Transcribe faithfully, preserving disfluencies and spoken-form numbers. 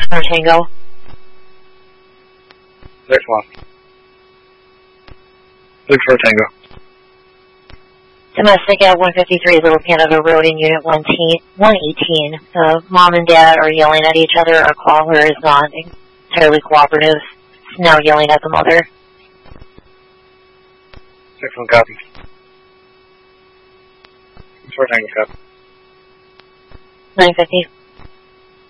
for Tango. six one. six for Tango. Domestic at one fifty-three Little Canada Road in Unit one eighteen. Uh, mom and dad are yelling at each other. Our caller is not entirely cooperative. He's now yelling at the mother. six one copy. six four Tango copy. nine fifty.